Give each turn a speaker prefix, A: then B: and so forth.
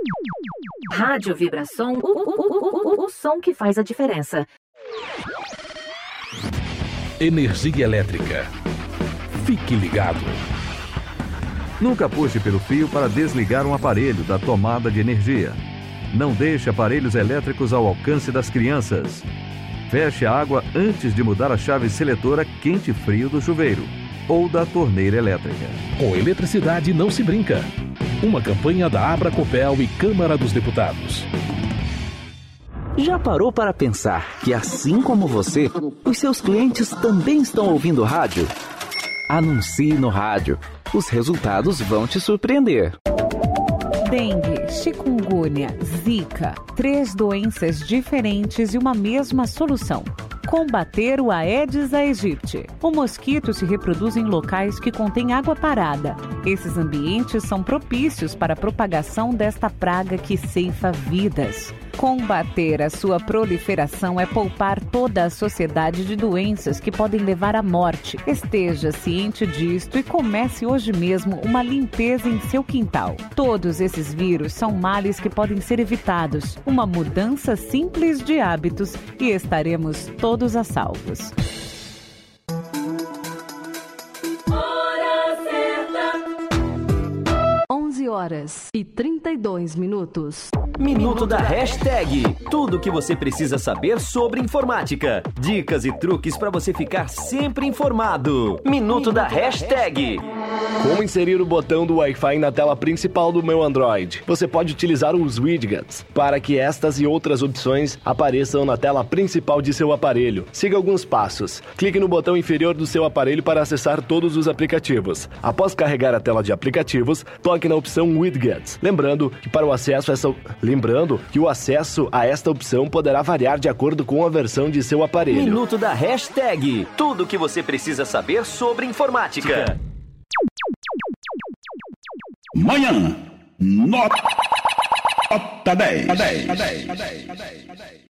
A: Rádio Vibração, o som que faz a diferença.
B: Energia elétrica. Fique ligado.
C: Nunca puxe pelo fio para desligar um aparelho da tomada de energia. Não deixe aparelhos elétricos ao alcance das crianças. Feche a água antes de mudar a chave seletora quente-frio do chuveiro ou da torneira elétrica.
B: Com eletricidade não se brinca. Uma campanha da Abracopel e Câmara dos Deputados.
D: Já parou para pensar que, assim como você, os seus clientes também estão ouvindo rádio? Anuncie no rádio. Os resultados vão te surpreender.
E: Dengue, chikungunya, zika. 3 doenças diferentes e uma mesma solução. Combater o Aedes aegypti. O mosquito se reproduz em locais que contêm água parada. Esses ambientes são propícios para a propagação desta praga que ceifa vidas. Combater a sua proliferação é poupar toda a sociedade de doenças que podem levar à morte. Esteja ciente disto e comece hoje mesmo uma limpeza em seu quintal. Todos esses vírus são males que podem ser evitados. Uma mudança simples de hábitos e estaremos todos a salvos.
F: Horas e 32 minutos.
G: Minuto da Hashtag. Tudo o que você precisa saber sobre informática. Dicas e truques para você ficar sempre informado. Minuto da Hashtag.
H: Como inserir o botão do Wi-Fi na tela principal do meu Android? Você pode utilizar os widgets para que estas e outras opções apareçam na tela principal de seu aparelho. Siga alguns passos. Clique no botão inferior do seu aparelho para acessar todos os aplicativos. Após carregar a tela de aplicativos, toque na opção Widgets. Lembrando que o acesso a esta opção poderá variar de acordo com a versão de seu aparelho.
G: Minuto da Hashtag. Tudo o que você precisa saber sobre informática.
I: Manhã, nota 10.